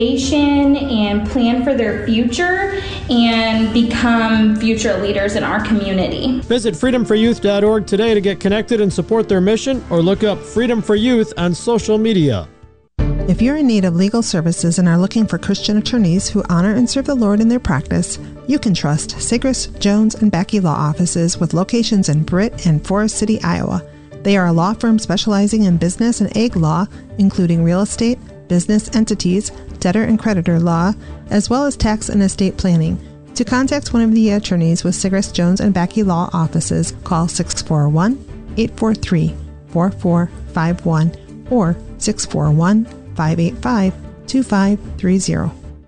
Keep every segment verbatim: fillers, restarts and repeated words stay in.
and plan for their future and become future leaders in our community. Visit freedom for youth dot org today to get connected and support their mission, or look up Freedom for Youth on social media. If you're in need of legal services and are looking for Christian attorneys who honor and serve the Lord in their practice, you can trust Sigris, Jones, and Backey Law Offices with locations in Britt and Forest City, Iowa. They are a law firm specializing in business and ag law, including real estate, business entities, debtor and creditor law, as well as tax and estate planning. To contact one of the attorneys with Sigris, Jones, and Backey Law Offices, call six four one, eight four three, four four five one or six four one, five eight five, two five three zero.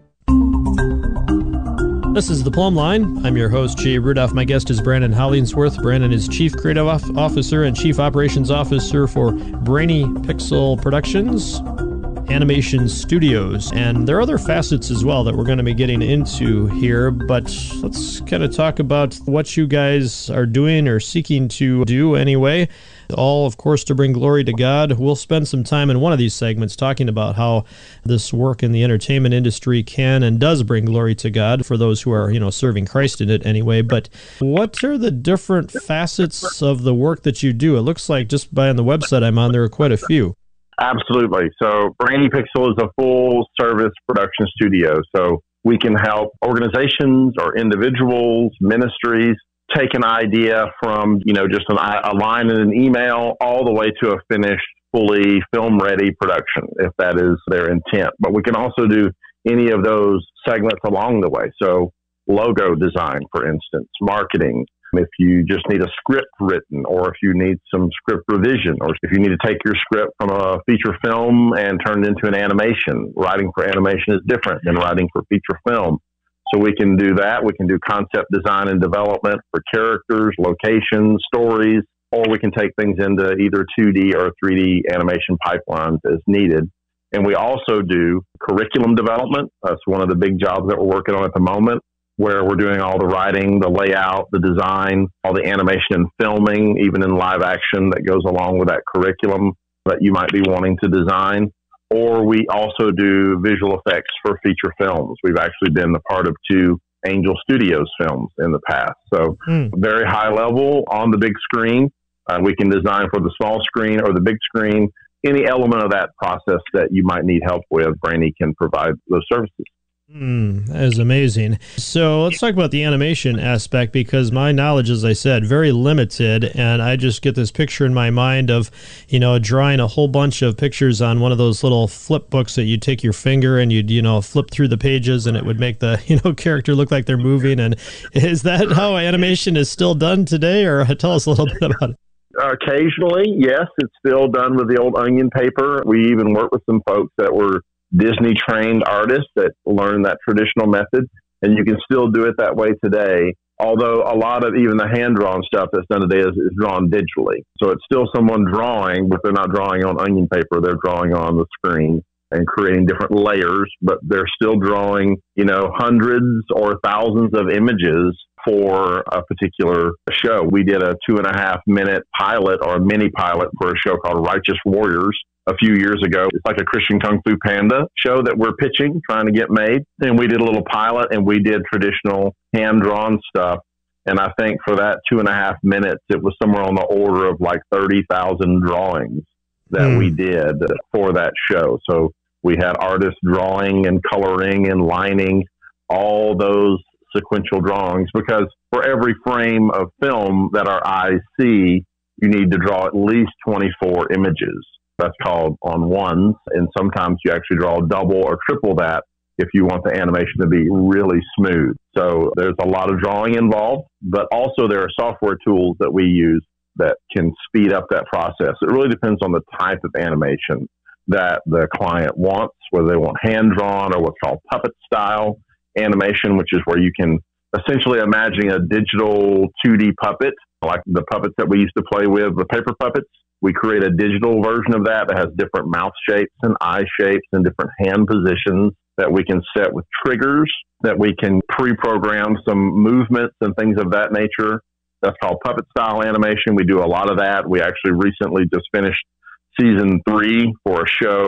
This is The Plumb Line. I'm your host, Jay Rudolph. My guest is Brandon Hollingsworth. Brandon is Chief Creative Officer and Chief Operations Officer for Brainy Pixel Productions Animation Studios. And there are other facets as well that we're going to be getting into here, but let's kind of talk about what you guys are doing or seeking to do anyway. All, of course, to bring glory to God. We'll spend some time in one of these segments talking about how this work in the entertainment industry can and does bring glory to God for those who are, you know, serving Christ in it anyway. But what are the different facets of the work that you do? It looks like just by on the website I'm on, there are quite a few. Absolutely. So Brainy Pixel is a full-service production studio. So we can help organizations or individuals, ministries, take an idea from, you know, just an, a line in an email all the way to a finished, fully film-ready production, if that is their intent. But we can also do any of those segments along the way. So logo design, for instance, marketing, if you just need a script written, or if you need some script revision, or if you need to take your script from a feature film and turn it into an animation. Writing for animation is different than writing for feature film. So we can do that. We can do concept design and development for characters, locations, stories, or we can take things into either two D or three D animation pipelines as needed. And we also do curriculum development. That's one of the big jobs that we're working on at the moment, where we're doing all the writing, the layout, the design, all the animation and filming, even in live action that goes along with that curriculum that you might be wanting to design. Or we also do visual effects for feature films. We've actually been a part of two Angel Studios films in the past. So mm. very high level on the big screen. Uh, we can design for the small screen or the big screen. Any element of that process that you might need help with, Brainy can provide those services. Mm, that is amazing. So let's talk about the animation aspect, because my knowledge, as I said, very limited, and I just get this picture in my mind of, you know, drawing a whole bunch of pictures on one of those little flip books that you take your finger and you'd, you know, flip through the pages and it would make the, you know, character look like they're moving. And is that how animation is still done today, or tell us a little bit about it? Occasionally, yes, it's still done with the old onion paper. We even work with some folks that were Disney trained artists that learned that traditional method, and you can still do it that way today. Although a lot of even the hand drawn stuff that's done today is, is drawn digitally. So it's still someone drawing, but they're not drawing on onion paper. They're drawing on the screen and creating different layers, but they're still drawing, you know, hundreds or thousands of images for a particular show. We did a two and a half minute pilot or a mini pilot for a show called Righteous Warriors a few years ago. It's like a Christian Kung Fu Panda show that we're pitching, trying to get made. And we did a little pilot and we did traditional hand-drawn stuff. And I think for that two and a half minutes, it was somewhere on the order of like thirty thousand drawings that mm. we did for that show. So we had artists drawing and coloring and lining all those sequential drawings, because for every frame of film that our eyes see, you need to draw at least twenty-four images. That's called on ones. And sometimes you actually draw double or triple that if you want the animation to be really smooth. So there's a lot of drawing involved, but also there are software tools that we use that can speed up that process. It really depends on the type of animation that the client wants, whether they want hand-drawn or what's called puppet style animation, which is where you can essentially imagine a digital two D puppet, like the puppets that we used to play with, the paper puppets. We create a digital version of that that has different mouth shapes and eye shapes and different hand positions that we can set with triggers, that we can pre-program some movements and things of that nature. That's called puppet style animation. We do a lot of that. We actually recently just finished season three for a show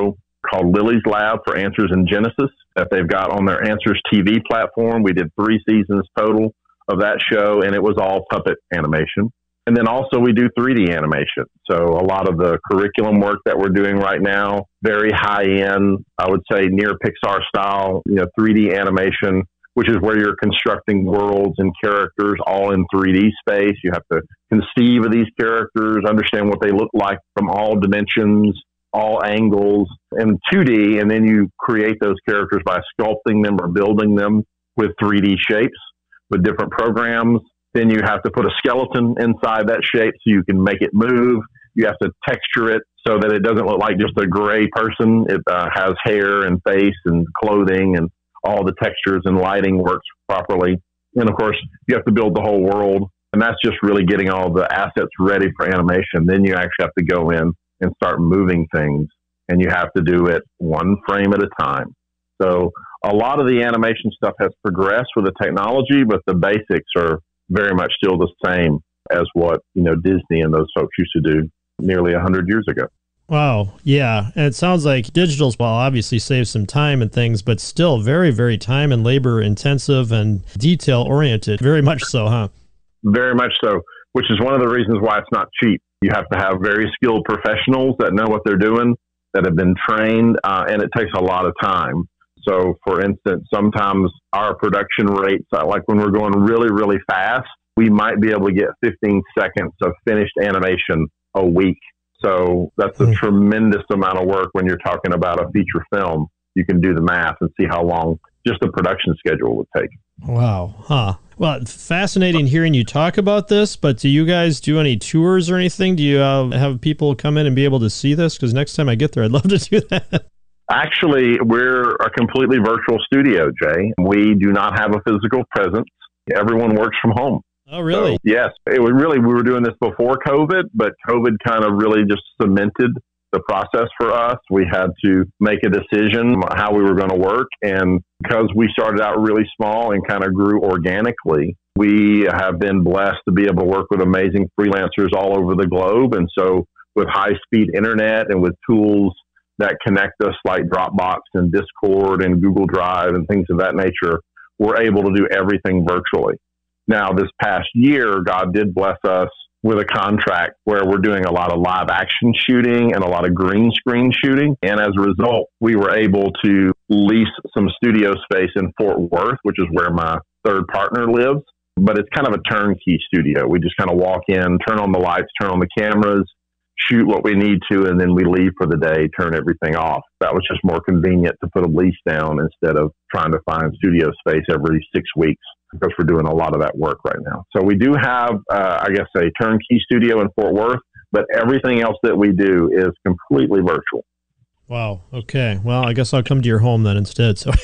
called Lily's Lab for Answers in Genesis that they've got on their Answers T V platform. We did three seasons total of that show, and it was all puppet animation. And then also we do three D animation. So a lot of the curriculum work that we're doing right now, very high end, I would say near Pixar style, you know, three D animation, which is where you're constructing worlds and characters all in three D space. You have to conceive of these characters, understand what they look like from all dimensions, all angles, and two D, and then you create those characters by sculpting them or building them with three D shapes with different programs. Then you have to put a skeleton inside that shape so you can make it move. You have to texture it so that it doesn't look like just a gray person. It uh, has hair and face and clothing, and all the textures and lighting works properly. And of course, you have to build the whole world. And that's just really getting all the assets ready for animation. Then you actually have to go in and start moving things. And you have to do it one frame at a time. So a lot of the animation stuff has progressed with the technology, but the basics are very much still the same as what, you know, Disney and those folks used to do nearly a hundred years ago. Wow. Yeah. And it sounds like digital's, well, obviously saves some time and things, but still very, very time and labor intensive and detail oriented. Very much so, huh? Very much so, which is one of the reasons why it's not cheap. You have to have very skilled professionals that know what they're doing, that have been trained, uh, and it takes a lot of time. So, for instance, sometimes our production rates, like when we're going really, really fast, we might be able to get fifteen seconds of finished animation a week. So that's a mm. tremendous amount of work when you're talking about a feature film. You can do the math and see how long just the production schedule would take. Wow. Huh. Well, fascinating hearing you talk about this, but do you guys do any tours or anything? Do you uh, have people come in and be able to see this? Because next time I get there, I'd love to do that. Actually, we're a completely virtual studio, Jay. We do not have a physical presence. Everyone works from home. Oh, really? So, yes. It was really, we were doing this before COVID, but COVID kind of really just cemented the process for us. We had to make a decision on how we were going to work. And because we started out really small and kind of grew organically, we have been blessed to be able to work with amazing freelancers all over the globe. And so with high-speed internet and with tools that connect us like Dropbox and Discord and Google Drive and things of that nature, we're able to do everything virtually. Now, this past year, God did bless us with a contract where we're doing a lot of live action shooting and a lot of green screen shooting. And as a result, we were able to lease some studio space in Fort Worth, which is where my third partner lives. But it's kind of a turnkey studio. We just kind of walk in, turn on the lights, turn on the cameras, shoot what we need to, and then we leave for the day, turn everything off. That was just more convenient to put a lease down instead of trying to find studio space every six weeks because we're doing a lot of that work right now. So we do have, uh, I guess, a turnkey studio in Fort Worth, but everything else that we do is completely virtual. Wow. Okay. Well, I guess I'll come to your home then instead. So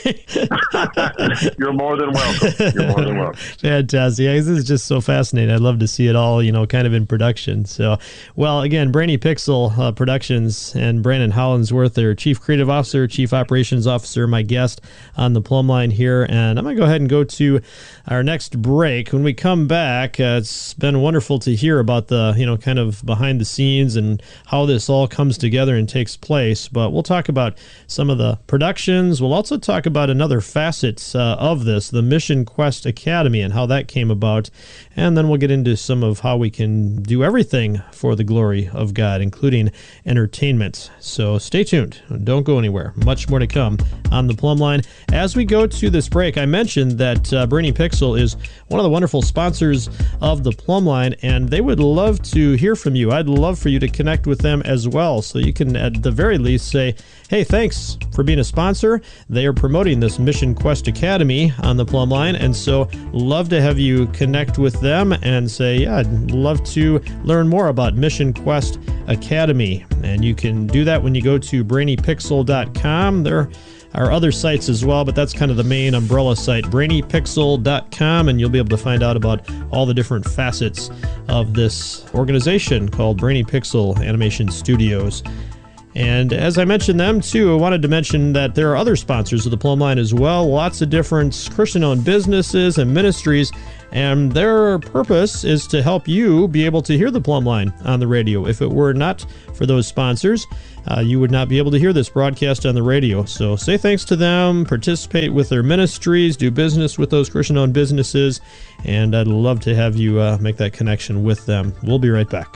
You're more than welcome. You're more than welcome. Fantastic. This is just so fascinating. I'd love to see it all, you know, kind of in production. So, well, again, Brainy Pixel uh, Productions and Brandon Hollinsworth, their Chief Creative Officer, Chief Operations Officer, my guest on the plumb line here. And I'm going to go ahead and go to our next break. When we come back, uh, it's been wonderful to hear about the, you know, kind of behind the scenes and how this all comes together and takes place. But we'll talk about some of the productions. We'll also talk about another facet uh, of this, the Mission Quest Academy, and how that came about. And then we'll get into some of how we can do everything for the glory of God, including entertainment. So stay tuned. Don't go anywhere. Much more to come on the plumb line. As we go to this break, I mentioned that uh, Brainy Pixel is one of the wonderful sponsors of the plumb line, and they would love to hear from you. I'd love for you to connect with them as well, so you can at the very least say, hey, thanks for being a sponsor. They are promoting this Mission Quest Academy on the plumb line, and so love to have you connect with them and say, yeah, I'd love to learn more about Mission Quest Academy. And you can do that when you go to brainy pixel dot com. There are other sites as well, but that's kind of the main umbrella site, brainy pixel dot com, and you'll be able to find out about all the different facets of this organization called Brainy Pixel Animation Studios. And as I mentioned them too, I wanted to mention that there are other sponsors of the Plumb Line as well. Lots of different Christian-owned businesses and ministries, and their purpose is to help you be able to hear the Plumb Line on the radio. If it were not for those sponsors, uh, you would not be able to hear this broadcast on the radio. So say thanks to them, participate with their ministries, do business with those Christian-owned businesses, and I'd love to have you uh, make that connection with them. We'll be right back.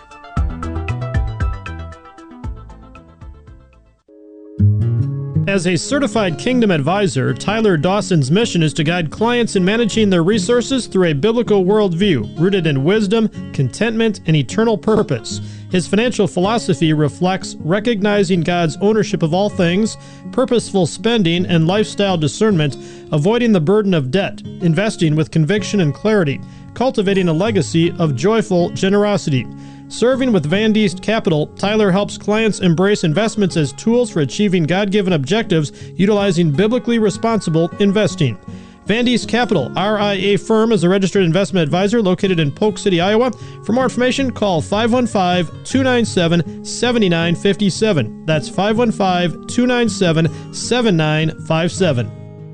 As a certified Kingdom advisor, Tyler Dawson's mission is to guide clients in managing their resources through a biblical worldview rooted in wisdom, contentment, and eternal purpose. His financial philosophy reflects recognizing God's ownership of all things, purposeful spending, and lifestyle discernment, avoiding the burden of debt, investing with conviction and clarity, cultivating a legacy of joyful generosity. Serving with Van Diest Capital, Tyler helps clients embrace investments as tools for achieving God-given objectives utilizing biblically responsible investing. Van Diest Capital, R I A firm, is a registered investment advisor located in Polk City, Iowa. For more information, call five one five, two nine seven, seven nine five seven. That's five one five, two nine seven, seven nine five seven.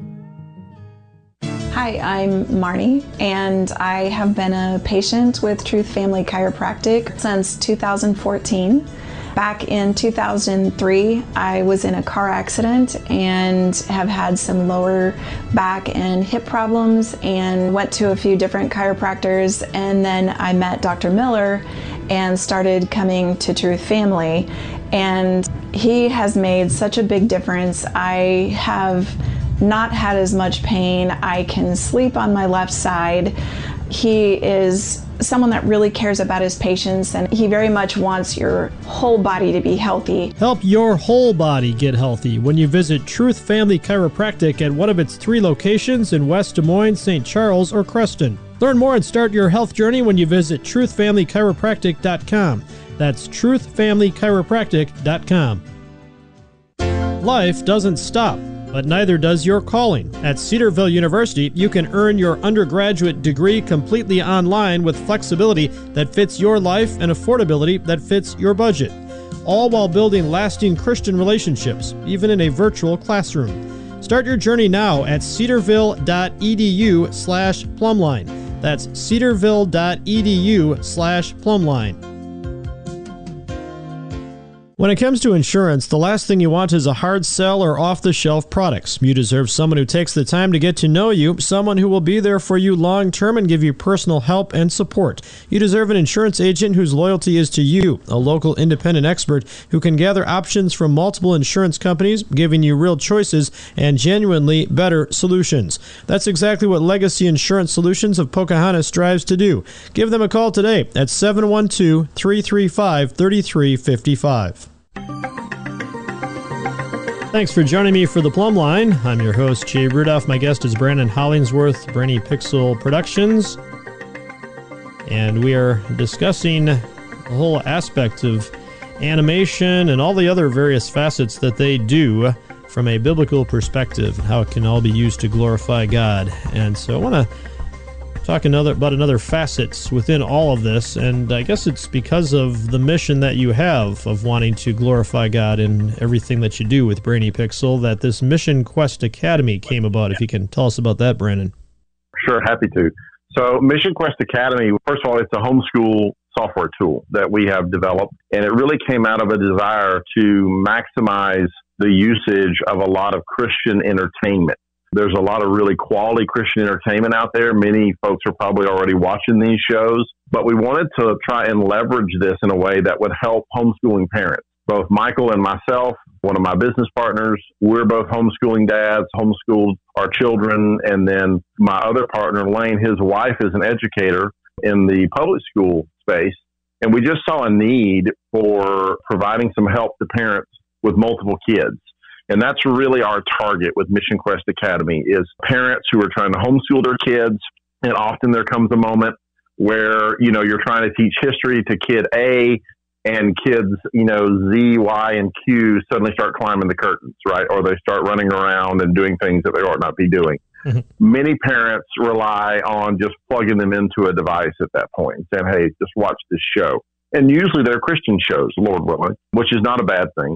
Hi, I'm Marnie, and I have been a patient with Truth Family Chiropractic since two thousand fourteen. Back in two thousand three, I was in a car accident and have had some lower back and hip problems and went to a few different chiropractors, and then I met Doctor Miller and started coming to Truth Family, and he has made such a big difference. I have not had as much pain. I can sleep on my left side. He is someone that really cares about his patients, and he very much wants your whole body to be healthy. Help your whole body get healthy when you visit Truth Family Chiropractic at one of its three locations in West Des Moines, Saint Charles, or Creston. Learn more and start your health journey when you visit truth family chiropractic dot com. That's truth family chiropractic dot com. Life doesn't stop, but neither does your calling. At Cedarville University, you can earn your undergraduate degree completely online with flexibility that fits your life and affordability that fits your budget, all while building lasting Christian relationships, even in a virtual classroom. Start your journey now at cedarville dot e d u slash plumline. That's cedarville dot e d u slash plumline. When it comes to insurance, the last thing you want is a hard sell or off-the-shelf products. You deserve someone who takes the time to get to know you, someone who will be there for you long-term and give you personal help and support. You deserve an insurance agent whose loyalty is to you, a local independent expert who can gather options from multiple insurance companies, giving you real choices and genuinely better solutions. That's exactly what Legacy Insurance Solutions of Pocahontas strives to do. Give them a call today at seven one two, three three five, three three five five. Thanks for joining me for the Plumb Line. I'm your host, Jay Rudolph. My guest is Brandon Hollingsworth, Brainy Pixel Productions. And we are discussing the whole aspect of animation and all the other various facets that they do from a biblical perspective and how it can all be used to glorify God. And so I want to talk another about another facets within all of this, and I guess it's because of the mission that you have of wanting to glorify God in everything that you do with Brainy Pixel that this Mission Quest Academy came about. If you can tell us about that, Brandon. Sure, happy to. So Mission Quest Academy, first of all, it's a homeschool software tool that we have developed, and it really came out of a desire to maximize the usage of a lot of Christian entertainment. There's a lot of really quality Christian entertainment out there. Many folks are probably already watching these shows, but we wanted to try and leverage this in a way that would help homeschooling parents. Both Michael and myself, one of my business partners, we're both homeschooling dads, homeschooled our children, and then my other partner, Lane, his wife is an educator in the public school space, and we just saw a need for providing some help to parents with multiple kids. And that's really our target with Mission Quest Academy is parents who are trying to homeschool their kids. And often there comes a moment where, you know, you're trying to teach history to kid A and kids, you know, Z, Y, and Q suddenly start climbing the curtains, right? Or they start running around and doing things that they ought not be doing. Mm-hmm. Many parents rely on just plugging them into a device at that point and saying, hey, just watch this show. And usually they're Christian shows, Lord willing, which is not a bad thing.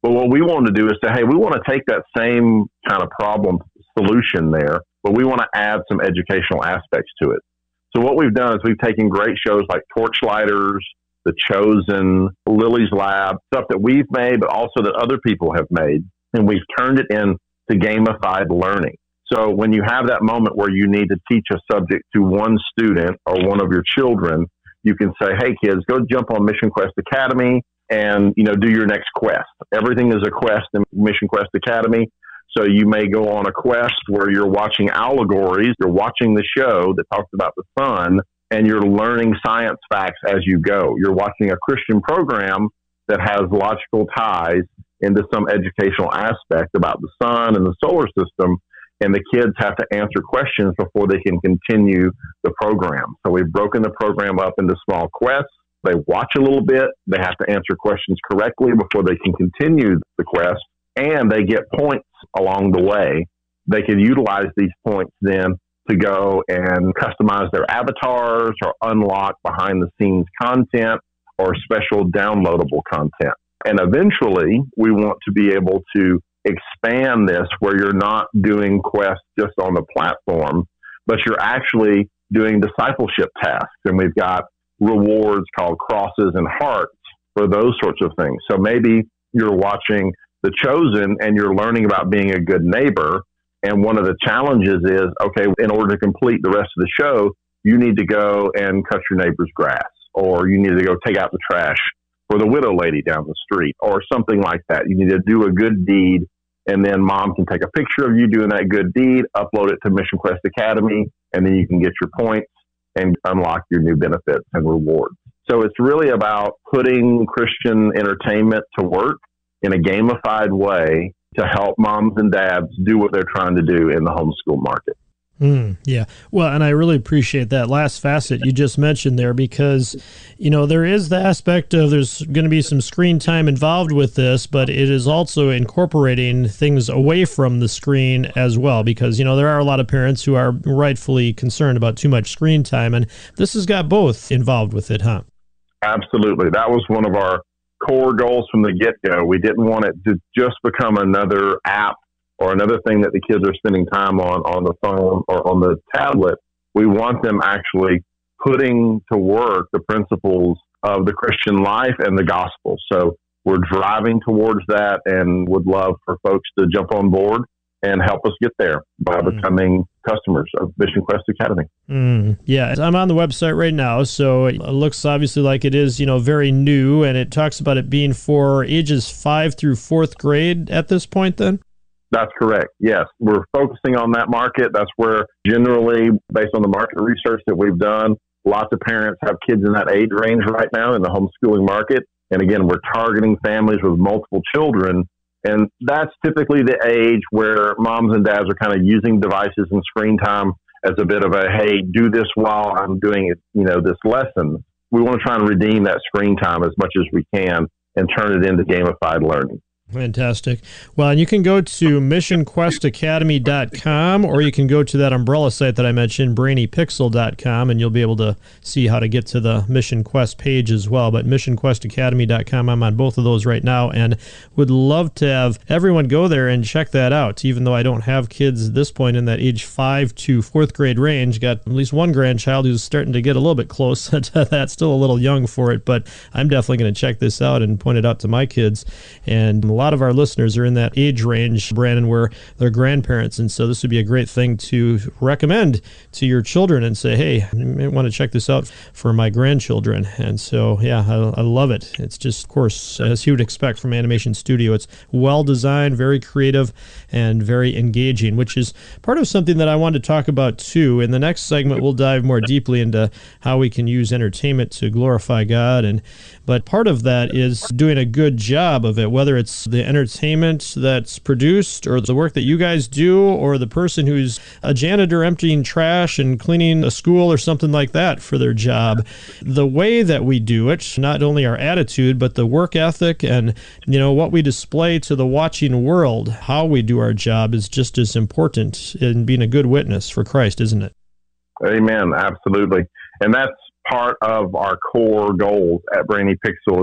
But what we want to do is say, hey, we want to take that same kind of problem solution there, but we want to add some educational aspects to it. So what we've done is we've taken great shows like Torchlighters, The Chosen, Lily's Lab, stuff that we've made, but also that other people have made, and we've turned it into gamified learning. So when you have that moment where you need to teach a subject to one student or one of your children, you can say, hey, kids, go jump on Mission Quest Academy and, you know, do your next quest. Everything is a quest in Mission Quest Academy. So you may go on a quest where you're watching allegories, you're watching the show that talks about the sun, and you're learning science facts as you go. You're watching a Christian program that has logical ties into some educational aspect about the sun and the solar system, and the kids have to answer questions before they can continue the program. So we've broken the program up into small quests. They watch a little bit. They have to answer questions correctly before they can continue the quest, and they get points along the way. They can utilize these points then to go and customize their avatars or unlock behind-the-scenes content or special downloadable content. And eventually, we want to be able to expand this where you're not doing quests just on the platform, but you're actually doing discipleship tasks. And we've got rewards called crosses and hearts for those sorts of things. So maybe you're watching The Chosen and you're learning about being a good neighbor. And one of the challenges is, okay, in order to complete the rest of the show, you need to go and cut your neighbor's grass, or you need to go take out the trash for the widow lady down the street, or something like that. You need to do a good deed, and then mom can take a picture of you doing that good deed, upload it to Mission Quest Academy, and then you can get your points and unlock your new benefits and rewards. So it's really about putting Christian entertainment to work in a gamified way to help moms and dads do what they're trying to do in the homeschool market. Mm, yeah. Well, and I really appreciate that last facet you just mentioned there, because, you know, there is the aspect of there's going to be some screen time involved with this, but it is also incorporating things away from the screen as well, because, you know, there are a lot of parents who are rightfully concerned about too much screen time, and this has got both involved with it, huh? Absolutely. That was one of our core goals from the get-go. We didn't want it to just become another app or another thing that the kids are spending time on on the phone or on the tablet. We want them actually putting to work the principles of the Christian life and the gospel. So we're driving towards that and would love for folks to jump on board and help us get there by mm. becoming customers of Mission Quest Academy. Mm, yeah, I'm on the website right now, so it looks obviously like it is, you know, very new, and it talks about it being for ages five through fourth grade at this point then? That's correct. Yes, we're focusing on that market. That's where generally, based on the market research that we've done, lots of parents have kids in that age range right now in the homeschooling market. And again, we're targeting families with multiple children. And that's typically the age where moms and dads are kind of using devices and screen time as a bit of a, hey, do this while I'm doing it, you know, this lesson. We want to try and redeem that screen time as much as we can and turn it into gamified learning. Fantastic. Well, and you can go to mission quest academy dot com, or you can go to that umbrella site that I mentioned, brainy pixel dot com, and you'll be able to see how to get to the Mission Quest page as well. But mission quest academy dot com, I'm on both of those right now, and would love to have everyone go there and check that out. Even though I don't have kids at this point in that age five to fourth grade range, got at least one grandchild who's starting to get a little bit close to that, still a little young for it, but I'm definitely going to check this out and point it out to my kids. And a lot of our listeners are in that age range, Brandon, where they're grandparents, and so this would be a great thing to recommend to your children and say, hey, I might want to check this out for my grandchildren. And so, yeah, I, I love it. It's just, of course, as you would expect from Animation Studio, it's well designed, very creative, and very engaging, which is part of something that I wanted to talk about too. In the next segment, we'll dive more deeply into how we can use entertainment to glorify God, and but part of that is doing a good job of it, whether it's the entertainment that's produced or the work that you guys do, or the person who's a janitor emptying trash and cleaning a school or something like that for their job. The way that we do it, not only our attitude, but the work ethic and, you know, what we display to the watching world, how we do our job is just as important in being a good witness for Christ, isn't it? Amen. Absolutely. And that's part of our core goals at Brainy Pixel is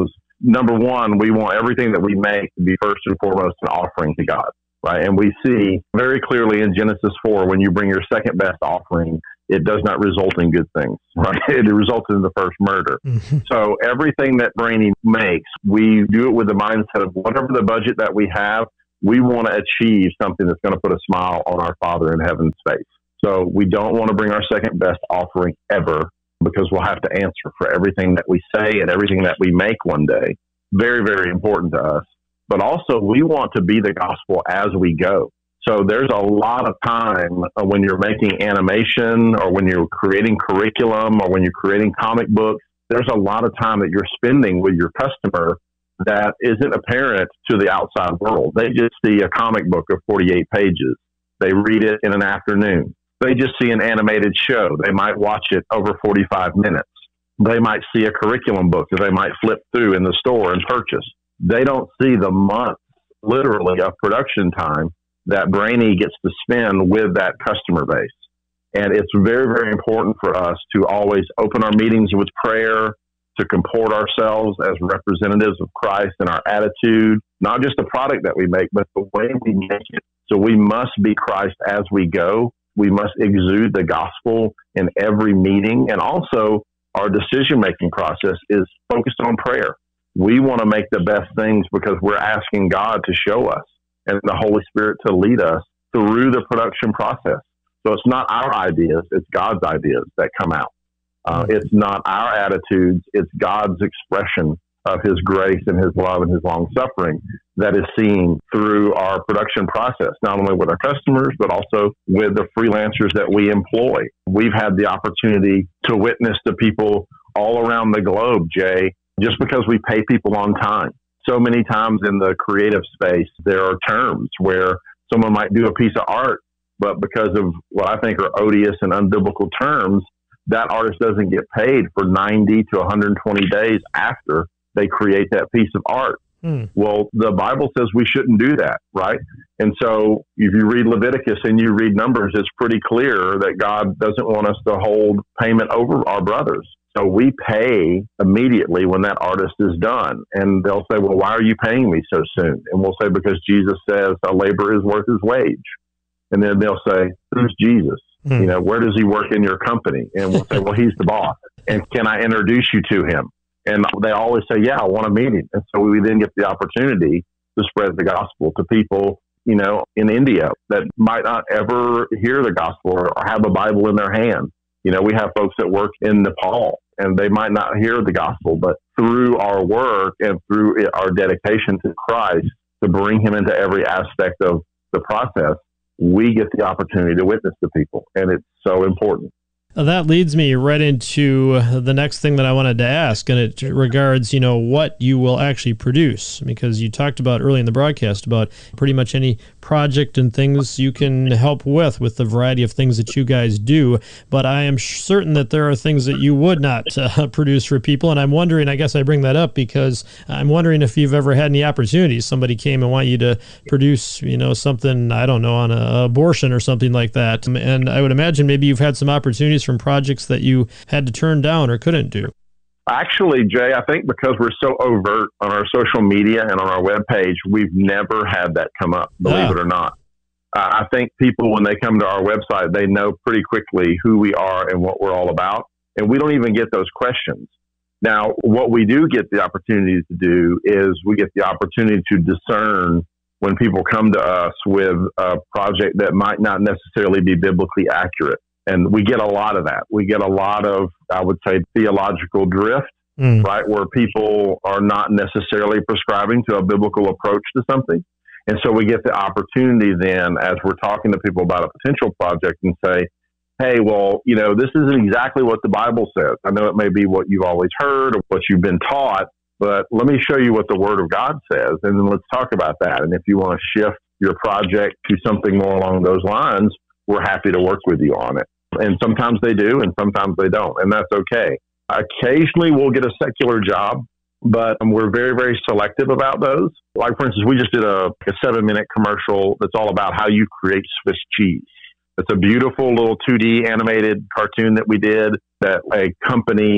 number one, we want everything that we make to be first and foremost an offering to God, right? And we see very clearly in Genesis four, when you bring your second best offering, it does not result in good things, right? It results in the first murder. Mm-hmm. So everything that Brainy makes, we do it with the mindset of whatever the budget that we have, we want to achieve something that's going to put a smile on our Father in heaven's face. So we don't want to bring our second best offering ever, because we'll have to answer for everything that we say and everything that we make one day. Very, very important to us. But also, we want to be the gospel as we go. So there's a lot of time when you're making animation or when you're creating curriculum or when you're creating comic books, there's a lot of time that you're spending with your customer that isn't apparent to the outside world. They just see a comic book of forty-eight pages. They read it in an afternoon. They just see an animated show. They might watch it over forty-five minutes. They might see a curriculum book that they might flip through in the store and purchase. They don't see the months, literally, of production time that Brainy gets to spend with that customer base. And it's very, very important for us to always open our meetings with prayer, to comport ourselves as representatives of Christ in our attitude, not just the product that we make, but the way we make it. So we must be Christ as we go. We must exude the gospel in every meeting. And also, our decision-making process is focused on prayer. We want to make the best things because we're asking God to show us and the Holy Spirit to lead us through the production process. So it's not our ideas, it's God's ideas that come out. Uh, it's not our attitudes, it's God's expression of his grace and his love and his long suffering that is seen through our production process, not only with our customers, but also with the freelancers that we employ. We've had the opportunity to witness to people all around the globe, Jay, just because we pay people on time. So many times in the creative space, there are terms where someone might do a piece of art, but because of what I think are odious and unbiblical terms, that artist doesn't get paid for ninety to one hundred twenty days after they create that piece of art. Hmm. Well, the Bible says we shouldn't do that, right? And so if you read Leviticus and you read Numbers, it's pretty clear that God doesn't want us to hold payment over our brothers. So we pay immediately when that artist is done. And they'll say, well, why are you paying me so soon? And we'll say, because Jesus says a laborer is worth his wage. And then they'll say, who's Jesus? Hmm. You know, where does he work in your company? And we'll say, well, he's the boss. And can I introduce you to him? And they always say, yeah, I want to meet him. And so we then get the opportunity to spread the gospel to people, you know, in India that might not ever hear the gospel or have a Bible in their hand. You know, we have folks that work in Nepal and they might not hear the gospel, but through our work and through our dedication to Christ to bring him into every aspect of the process, we get the opportunity to witness to people. And it's so important. That leads me right into the next thing that I wanted to ask, and it regards, you know, what you will actually produce, because you talked about early in the broadcast about pretty much any project and things you can help with, with the variety of things that you guys do. But I am certain that there are things that you would not uh, produce for people, and I'm wondering, I guess I bring that up because I'm wondering if you've ever had any opportunities. Somebody came and want you to produce, you know, something, I don't know, on a abortion or something like that. And I would imagine maybe you've had some opportunities from projects that you had to turn down or couldn't do. Actually, Jay, I think because we're so overt on our social media and on our webpage, we've never had that come up, believe ah. it or not. Uh, I think people, when they come to our website, they know pretty quickly who we are and what we're all about. And we don't even get those questions. Now, what we do get the opportunity to do is we get the opportunity to discern when people come to us with a project that might not necessarily be biblically accurate. And we get a lot of that. We get a lot of, I would say, theological drift, mm. right, where people are not necessarily prescribing to a biblical approach to something. And so we get the opportunity then, as we're talking to people about a potential project, and say, hey, well, you know, this isn't exactly what the Bible says. I know it may be what you've always heard or what you've been taught, but let me show you what the Word of God says, and then let's talk about that. And if you want to shift your project to something more along those lines, we're happy to work with you on it. And sometimes they do, and sometimes they don't, and that's okay. Occasionally, we'll get a secular job, but we're very, very selective about those. Like, for instance, we just did a, a seven-minute commercial that's all about how you create Swiss cheese. It's a beautiful little two D animated cartoon that we did that a company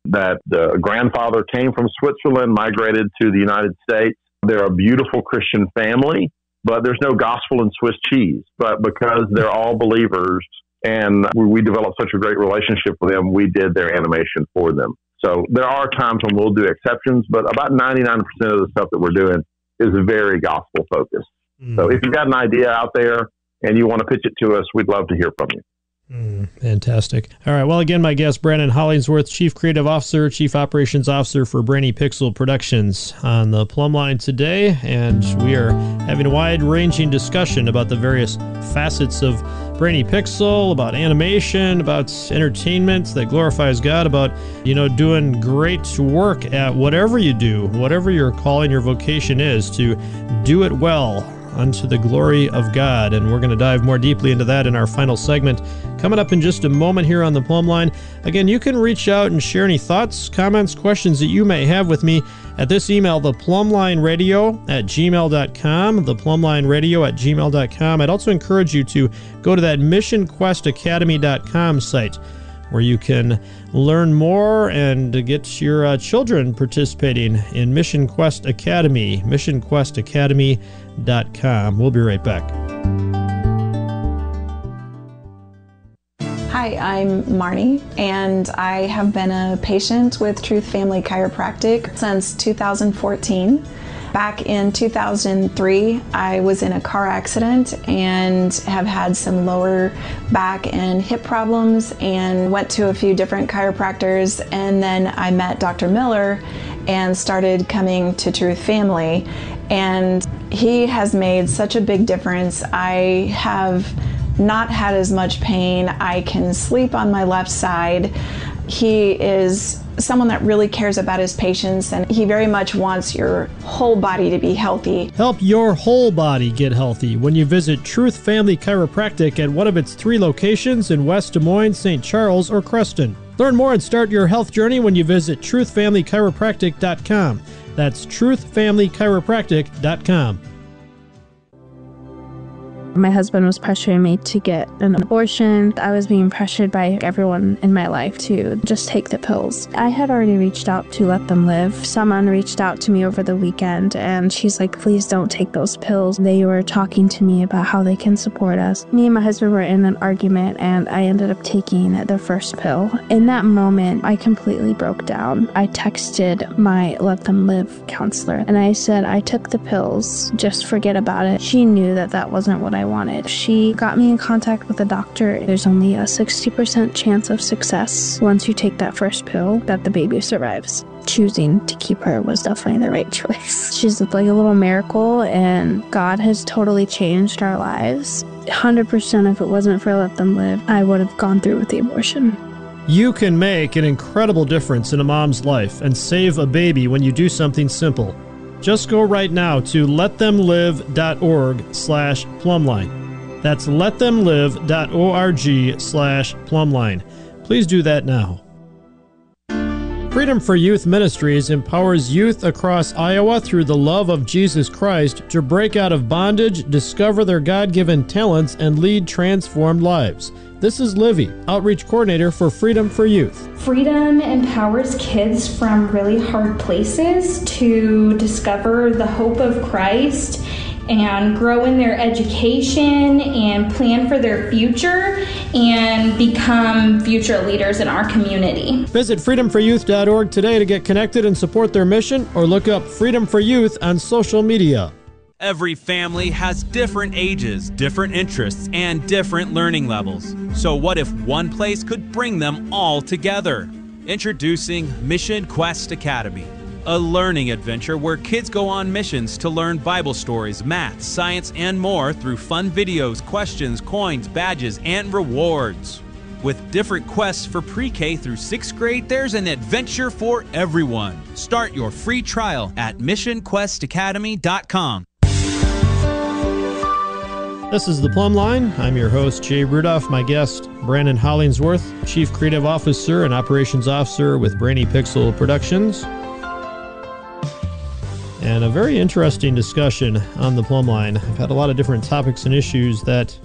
that the grandfather came from Switzerland, migrated to the United States. They're a beautiful Christian family, but there's no gospel in Swiss cheese. But because they're all believers and we, we developed such a great relationship with them, we did their animation for them. So there are times when we'll do exceptions, but about ninety-nine percent of the stuff that we're doing is very gospel focused. Mm. So if you've got an idea out there and you want to pitch it to us, we'd love to hear from you. Mm, fantastic. All right. Well, again, my guest, Brandon Hollingsworth, Chief Creative Officer, Chief Operations Officer for Brainy Pixel Productions on the Plumb Line today. And we are having a wide-ranging discussion about the various facets of Brainy Pixel, about animation, about entertainment that glorifies God, about, you know, doing great work at whatever you do, whatever your calling, your vocation is, to do it well unto the glory of God. And we're going to dive more deeply into that in our final segment coming up in just a moment here on the Plumb Line. Again, you can reach out and share any thoughts, comments, questions that you may have with me at this email, theplumblineradio at gmail dot com, theplumblineradio at gmail dot com. I'd also encourage you to go to that mission quest academy dot com site, where you can learn more and get your uh, children participating in Mission Quest Academy, mission quest academy dot com. We'll be right back. Hi, I'm Marnie, and I have been a patient with Truth Family Chiropractic since two thousand fourteen. Back in two thousand three, I was in a car accident and have had some lower back and hip problems and went to a few different chiropractors, and then I met Doctor Miller and started coming to Truth Family, and he has made such a big difference. I have not had as much pain. I can sleep on my left side. He is someone that really cares about his patients, and he very much wants your whole body to be healthy. Help your whole body get healthy when you visit Truth Family Chiropractic at one of its three locations in West Des Moines, Saint Charles, or Creston. Learn more and start your health journey when you visit truth family chiropractic dot com. That's truth family chiropractic dot com. My husband was pressuring me to get an abortion. I was being pressured by everyone in my life to just take the pills. I had already reached out to Let Them Live. Someone reached out to me over the weekend, and she's like, please don't take those pills. They were talking to me about how they can support us. Me and my husband were in an argument, and I ended up taking the first pill. In that moment, I completely broke down. I texted my Let Them Live counselor, and I said, I took the pills. Just forget about it. She knew that that wasn't what I wanted. She got me in contact with a doctor. There's only a sixty percent chance of success once you take that first pill that the baby survives. Choosing to keep her was definitely the right choice. She's like a little miracle, and God has totally changed our lives. one hundred percent if it wasn't for Let Them Live, I would have gone through with the abortion. You can make an incredible difference in a mom's life and save a baby when you do something simple. Just go right now to let them live dot org slash plumline. That's let them live dot org slash plumline. Please do that now. Freedom for Youth Ministries empowers youth across Iowa through the love of Jesus Christ to break out of bondage, discover their God-given talents, and lead transformed lives. This is Livy, Outreach Coordinator for Freedom for Youth. Freedom empowers kids from really hard places to discover the hope of Christ and grow in their education and plan for their future and become future leaders in our community. Visit freedom for youth dot org today to get connected and support their mission, or look up Freedom for Youth on social media. Every family has different ages, different interests, and different learning levels. So what if one place could bring them all together? Introducing Mission Quest Academy, a learning adventure where kids go on missions to learn Bible stories, math, science, and more through fun videos, questions, coins, badges, and rewards. With different quests for pre-K through sixth grade, there's an adventure for everyone. Start your free trial at mission quest academy dot com. This is The Plumb Line. I'm your host, Jay Rudolph. My guest, Brandon Hollingsworth, Chief Creative Officer and Operations Officer with Brainy Pixel Productions. And a very interesting discussion on The Plumb Line. I've had a lot of different topics and issues that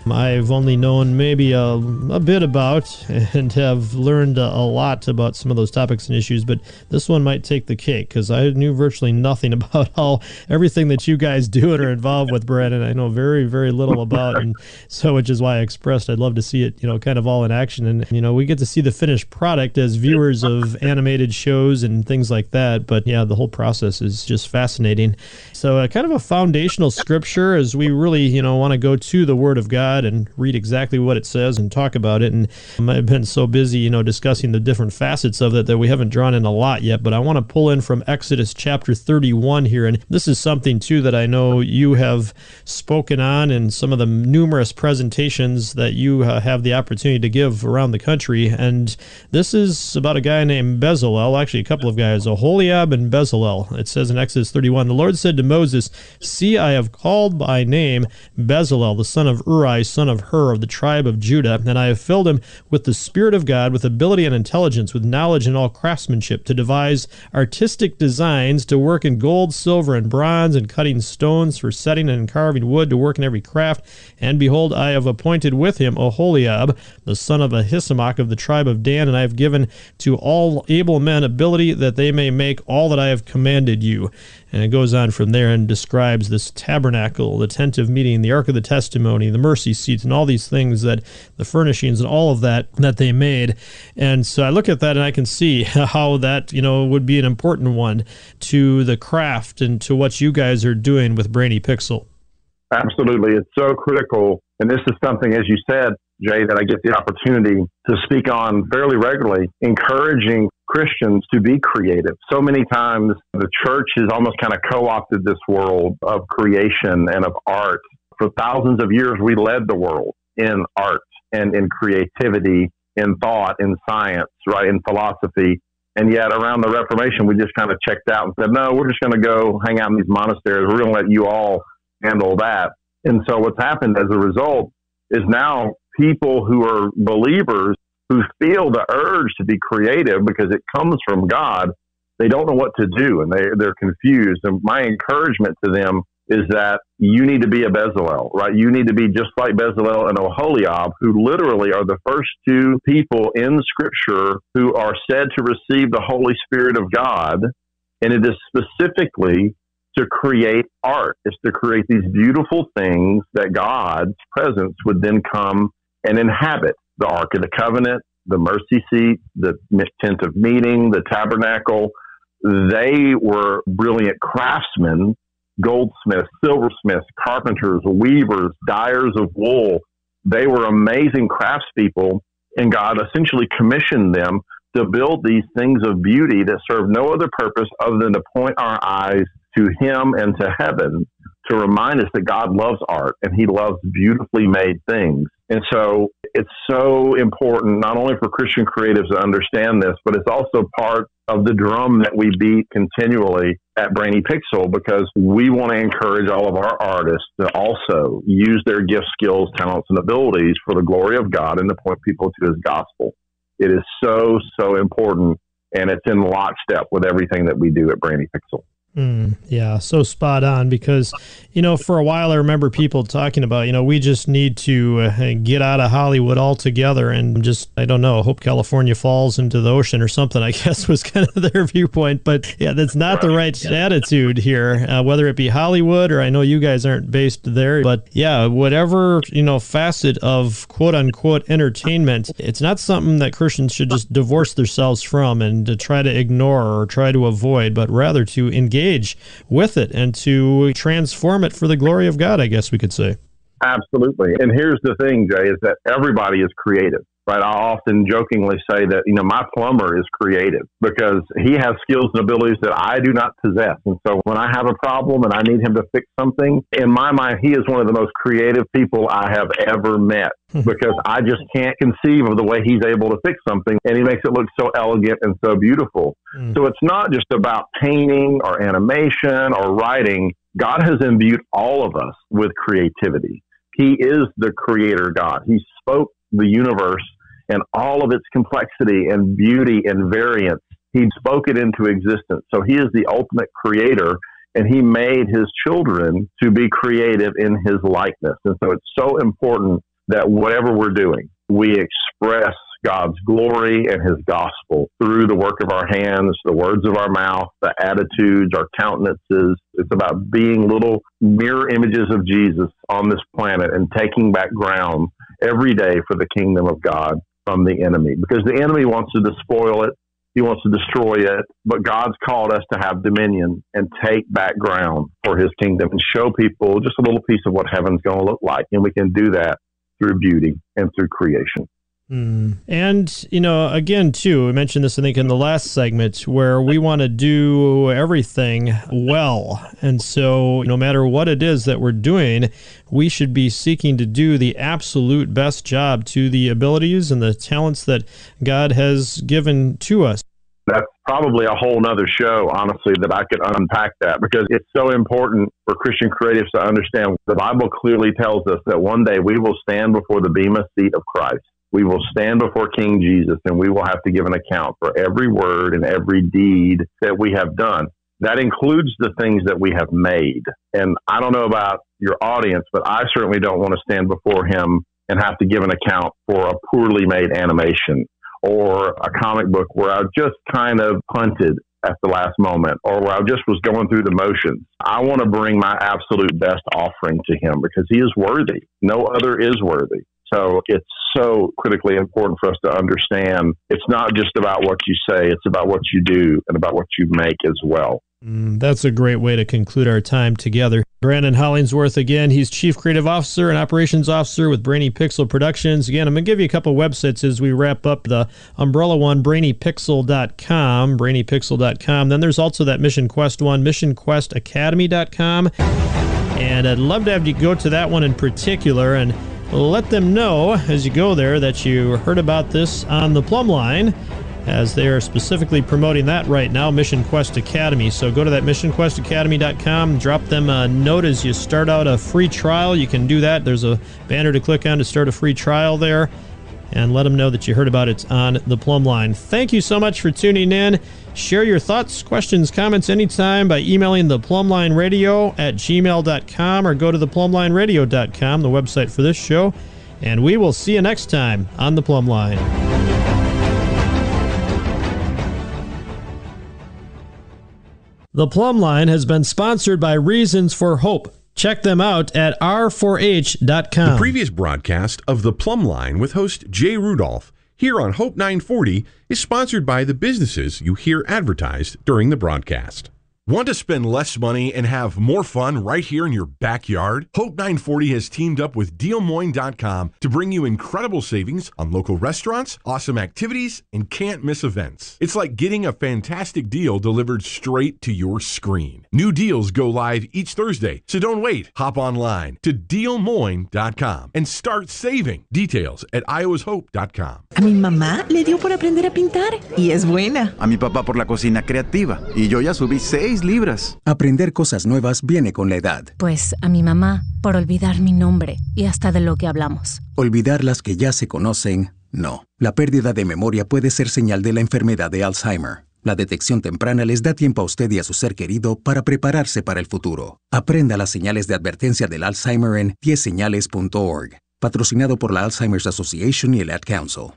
I've only known maybe a, a bit about and have learned a, a lot about some of those topics and issues, but this one might take the cake because I knew virtually nothing about how everything that you guys do and are involved with, Brandon, I know very, very little about, and so which is why I expressed I'd love to see it, you know, kind of all in action. And, you know, we get to see the finished product as viewers of animated shows and things like that, but yeah, the whole process is just fascinating. So uh, kind of a foundational scripture as we really, you know, want to go to the Word of God and read exactly what it says and talk about it. And I've been so busy, you know, discussing the different facets of it that we haven't drawn in a lot yet, but I want to pull in from Exodus chapter thirty-one here. And this is something, too, that I know you have spoken on in some of the numerous presentations that you uh, have the opportunity to give around the country. And this is about a guy named Bezalel, actually a couple of guys, Oholiab and Bezalel. It says in Exodus thirty-one, the Lord said to Moses, "See, I have called by name Bezalel, the son of Uri, son of Hur, of the tribe of Judah, and I have filled him with the Spirit of God, with ability and intelligence, with knowledge and all craftsmanship, to devise artistic designs, to work in gold, silver, and bronze, and cutting stones for setting and carving wood, to work in every craft. And behold, I have appointed with him Oholiab, the son of Ahisamach, of the tribe of Dan, and I have given to all able men ability that they may make all that I have commanded you." And it goes on from there and describes this tabernacle, the tent of meeting, the ark of the testimony, the mercy seats, and all these things, that the furnishings and all of that that they made. And so I look at that and I can see how that, you know, would be an important one to the craft and to what you guys are doing with Brainy Pixel. Absolutely. It's so critical. And this is something, as you said, Jay, that I get the opportunity to speak on fairly regularly, encouraging Christians to be creative. So many times the church has almost kind of co-opted this world of creation and of art. For thousands of years, we led the world in art and in creativity, in thought, in science, right, in philosophy. And yet around the Reformation, we just kind of checked out and said, no, we're just going to go hang out in these monasteries. We're going to let you all handle that. And so what's happened as a result is now people who are believers who feel the urge to be creative because it comes from God, they don't know what to do and they, they're confused. And my encouragement to them is that you need to be a Bezalel, right? You need to be just like Bezalel and Oholiab, who literally are the first two people in Scripture who are said to receive the Holy Spirit of God. And it is specifically to create art. It's to create these beautiful things that God's presence would then come and inhabit. The Ark of the Covenant, the mercy seat, the tent of meeting, the tabernacle. They were brilliant craftsmen, goldsmiths, silversmiths, carpenters, weavers, dyers of wool. They were amazing craftspeople, and God essentially commissioned them to build these things of beauty that serve no other purpose other than to point our eyes to Him and to heaven, to remind us that God loves art and He loves beautifully made things. And so it's so important, not only for Christian creatives to understand this, but it's also part of the drum that we beat continually at Brainy Pixel, because we want to encourage all of our artists to also use their gifts, skills, talents, and abilities for the glory of God and to point people to His gospel. It is so, so important, and it's in lockstep with everything that we do at Brainy Pixel. Mm, yeah, so spot on, because, you know, for a while I remember people talking about, you know, we just need to uh, get out of Hollywood altogether and just, I don't know, hope California falls into the ocean or something, I guess was kind of their viewpoint. But yeah, that's not the right attitude here, uh, whether it be Hollywood or I know you guys aren't based there. But yeah, whatever, you know, facet of quote unquote entertainment, it's not something that Christians should just divorce themselves from and to try to ignore or try to avoid, but rather to engage with it and to transform it for the glory of God, I guess we could say. Absolutely. And here's the thing, Jay, is that everybody is creative, right? I often jokingly say that, you know, my plumber is creative because he has skills and abilities that I do not possess. And so when I have a problem and I need him to fix something, in my mind, he is one of the most creative people I have ever met because I just can't conceive of the way he's able to fix something, and he makes it look so elegant and so beautiful. Mm. So it's not just about painting or animation or writing. God has imbued all of us with creativity. He is the creator God. He spoke the universe and all of its complexity and beauty and variance. He spoke it into existence. So he is the ultimate creator, and he made his children to be creative in his likeness. And so it's so important that whatever we're doing, we express God's glory and his gospel through the work of our hands, the words of our mouth, the attitudes, our countenances. It's about being little mirror images of Jesus on this planet and taking back ground every day for the kingdom of God from the enemy. Because the enemy wants to despoil it. He wants to destroy it. But God's called us to have dominion and take back ground for his kingdom and show people just a little piece of what heaven's going to look like. And we can do that through beauty and through creation. Mm. And, you know, again, too, we mentioned this, I think, in the last segment, where we want to do everything well. And so no matter what it is that we're doing, we should be seeking to do the absolute best job to the abilities and the talents that God has given to us. That's probably a whole nother show, honestly, that I could unpack that, because it's so important for Christian creatives to understand. The Bible clearly tells us that one day we will stand before the bema seat of Christ. We will stand before King Jesus, and we will have to give an account for every word and every deed that we have done. That includes the things that we have made. And I don't know about your audience, but I certainly don't want to stand before him and have to give an account for a poorly made animation or a comic book where I just kind of punted at the last moment, or where I just was going through the motions. I want to bring my absolute best offering to him because he is worthy. No other is worthy. So it's so critically important for us to understand it's not just about what you say, it's about what you do and about what you make as well. Mm, that's a great way to conclude our time together. Brandon Hollingsworth, again, he's Chief Creative Officer and Operations Officer with Brainy Pixel Productions. Again, I'm going to give you a couple of websites as we wrap up. The umbrella one, brainy pixel dot com, brainy pixel dot com. Then there's also that Mission Quest one, mission quest academy dot com. And I'd love to have you go to that one in particular and let them know as you go there that you heard about this on the Plumb Line, as they are specifically promoting that right now, Mission Quest Academy. So go to that mission quest academy dot com, drop them a note as you start out a free trial. You can do that. There's a banner to click on to start a free trial there, and let them know that you heard about it on the Plumb Line. Thank you so much for tuning in. Share your thoughts, questions, comments anytime by emailing the Plumline Radio at gmail dot com or go to the plumline radio dot com, the website for this show. And we will see you next time on the Plumb Line. The Plumb Line has been sponsored by Reasons for Hope. Check them out at r four h dot com. The previous broadcast of The Plumb Line with host Jay Rudolph here on Hope nine forty is sponsored by the businesses you hear advertised during the broadcast. Want to spend less money and have more fun right here in your backyard? Hope nine forty has teamed up with deal moine dot com to bring you incredible savings on local restaurants, awesome activities, and can't miss events. It's like getting a fantastic deal delivered straight to your screen. New deals go live each Thursday, so don't wait. Hop online to deal moine dot com and start saving. Details at iowas hope dot com. A mi mamá le dio por aprender a pintar y es buena. A mi papá por la cocina creativa y yo ya subí seis libras. Aprender cosas nuevas viene con la edad. Pues a mi mamá por olvidar mi nombre y hasta de lo que hablamos. Olvidar las que ya se conocen, no. La pérdida de memoria puede ser señal de la enfermedad de Alzheimer. La detección temprana les da tiempo a usted y a su ser querido para prepararse para el futuro. Aprenda las señales de advertencia del Alzheimer en diez señales punto org. Patrocinado por la Alzheimer's Association y el Ad Council.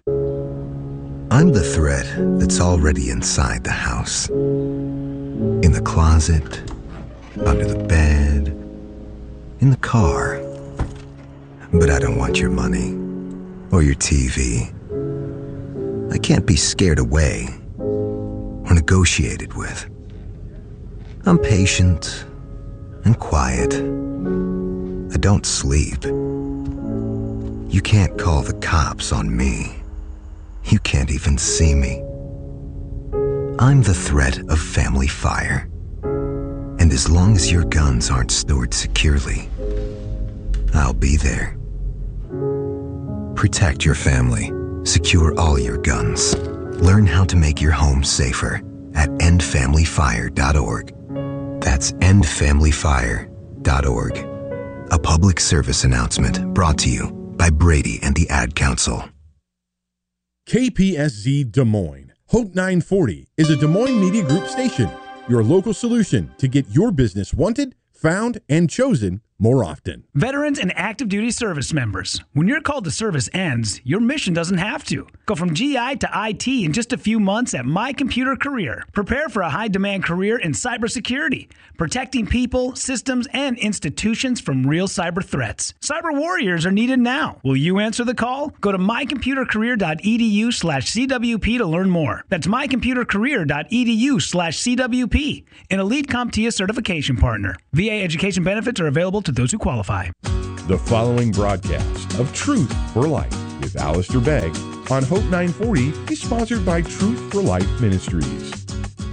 I'm the thread that's already inside the house. In the closet, under the bed, in the car. But I don't want your money or your T V. I can't be scared away or negotiated with. I'm patient and quiet. I don't sleep. You can't call the cops on me. You can't even see me. I'm the threat of family fire. And as long as your guns aren't stored securely, I'll be there. Protect your family. Secure all your guns. Learn how to make your home safer at end family fire dot org. That's end family fire dot org. A public service announcement brought to you by Brady and the Ad Council. K P S Z Des Moines. Hope nine forty is a Des Moines Media Group station, your local solution to get your business wanted, found, and chosen more often. Veterans and active duty service members. When your call to service ends, your mission doesn't have to. Go from G I to I T in just a few months at My Computer Career. Prepare for a high-demand career in cybersecurity, protecting people, systems, and institutions from real cyber threats. Cyber warriors are needed now. Will you answer the call? Go to mycomputercareer.edu slash CWP to learn more. That's mycomputercareer.edu slash CWP, an Elite CompTIA certification partner. V A education benefits are available to those who qualify. The following broadcast of Truth for Life with Alistair Begg on Hope nine forty is sponsored by Truth for Life Ministries.